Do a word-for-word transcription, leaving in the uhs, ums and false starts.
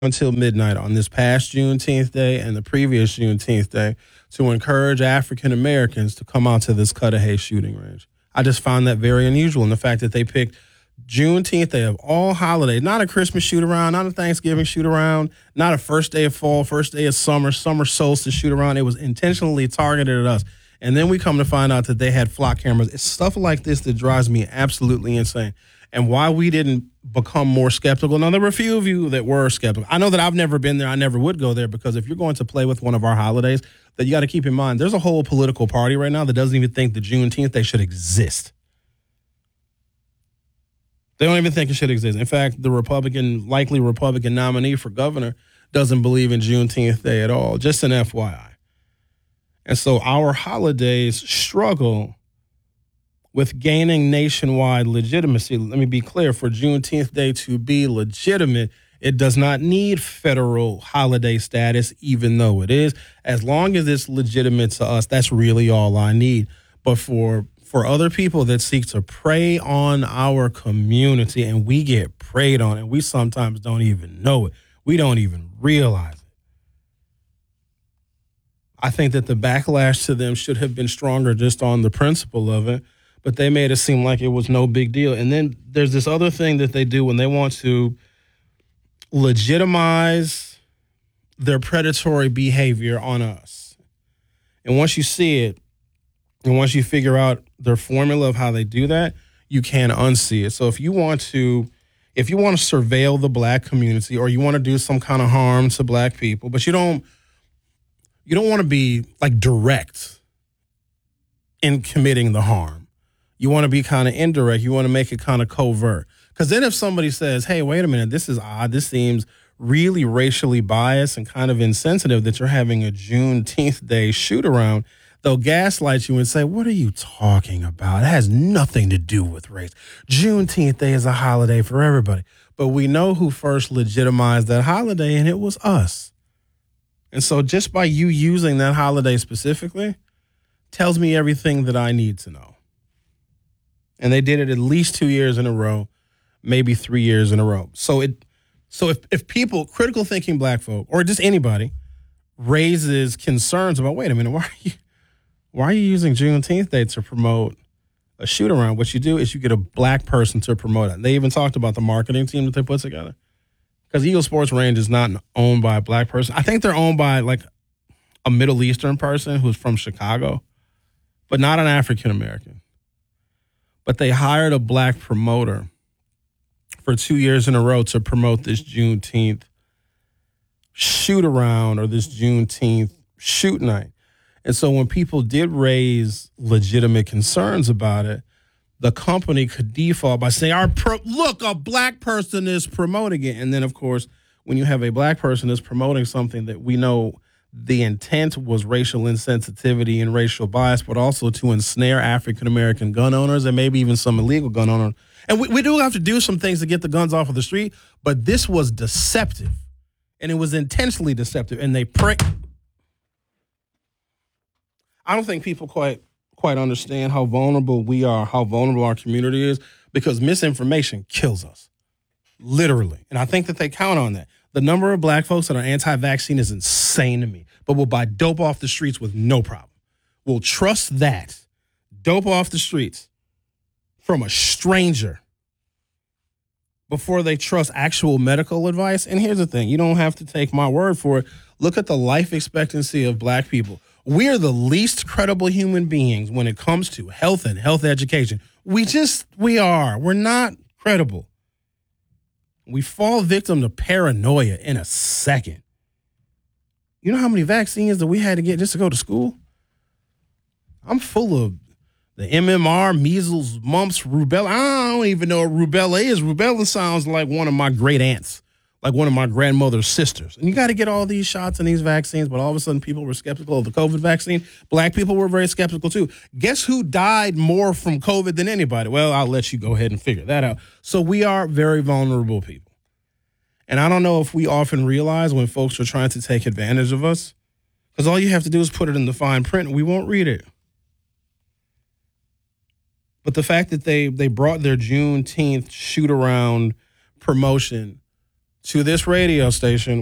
until midnight on this past Juneteenth day and the previous Juneteenth day to encourage African Americans to come out to this Cudahy shooting range. I just found that very unusual, and the fact that they picked Juneteenth day of all holidays, not a Christmas shoot around, not a Thanksgiving shoot around, not a first day of fall, first day of summer, summer solstice shoot around. It was intentionally targeted at us. And then we come to find out that they had flock cameras. It's stuff like this that drives me absolutely insane. And why we didn't become more skeptical. Now, there were a few of you that were skeptical. I know that I've never been there. I never would go there because if you're going to play with one of our holidays, that you got to keep in mind, there's a whole political party right now that doesn't even think the Juneteenth Day should exist. They don't even think it should exist. In fact, the Republican, likely Republican nominee for governor doesn't believe in Juneteenth Day at all. Just an F Y I. And so our holidays struggle with gaining nationwide legitimacy. Let me be clear, for Juneteenth Day to be legitimate, it does not need federal holiday status, even though it is. As long as it's legitimate to us, that's really all I need. But for for other people that seek to prey on our community, and we get preyed on, and we sometimes don't even know it. We don't even realize it. I think that the backlash to them should have been stronger just on the principle of it, but they made it seem like it was no big deal. And then there's this other thing that they do when they want to legitimize their predatory behavior on us. And once you see it, and once you figure out their formula of how they do that, you can't unsee it. So if you want to, if you want to surveil the black community, or you want to do some kind of harm to black people, but you don't, you don't want to be like direct in committing the harm. You want to be kind of indirect. You want to make it kind of covert. Because then if somebody says, hey, wait a minute, this is odd. This seems really racially biased and kind of insensitive that you're having a Juneteenth Day shoot around, they'll gaslight you and say, what are you talking about? It has nothing to do with race. Juneteenth Day is a holiday for everybody. But we know who first legitimized that holiday, and it was us. And so just by you using that holiday specifically tells me everything that I need to know. And they did it at least two years in a row, maybe three years in a row. So it, so if, if people, critical thinking black folk, or just anybody, raises concerns about, wait a minute, why are you, why are you using Juneteenth Day to promote a shoot around? What you do is you get a black person to promote it. They even talked about the marketing team that they put together. Because Eagle Sports Range is not owned by a black person. I think they're owned by like a Middle Eastern person who's from Chicago, but not an African American. But they hired a black promoter for two years in a row to promote this Juneteenth shoot around, or this Juneteenth shoot night. And so when people did raise legitimate concerns about it, the company could default by saying, "Our pro- look, a black person is promoting it." And then, of course, when you have a black person that's promoting something that we know the intent was racial insensitivity and racial bias, but also to ensnare African-American gun owners and maybe even some illegal gun owners. And we, we do have to do some things to get the guns off of the street, but this was deceptive. And it was intentionally deceptive. And they pray. I don't think people quite quite understand how vulnerable we are, how vulnerable our community is, because misinformation kills us, literally. And I think that they count on that. The number of black folks that are anti-vaccine is insane to me, but will buy dope off the streets with no problem. Will trust that dope off the streets from a stranger before they trust actual medical advice. And here's the thing, you don't have to take my word for it. Look at the life expectancy of black people. We are the least credible human beings when it comes to health and health education. We just, we are. We're not credible. We fall victim to paranoia in a second. You know how many vaccines that we had to get just to go to school? I'm full of the M M R, measles, mumps, rubella. I don't even know what rubella is. Rubella sounds like one of my great aunts, like one of my grandmother's sisters. And you got to get all these shots and these vaccines, but all of a sudden people were skeptical of the COVID vaccine. Black people were very skeptical too. Guess who died more from COVID than anybody? Well, I'll let you go ahead and figure that out. So we are very vulnerable people. And I don't know if we often realize when folks are trying to take advantage of us, because all you have to do is put it in the fine print and we won't read it. But the fact that they, they brought their Juneteenth shoot-around promotion to this radio station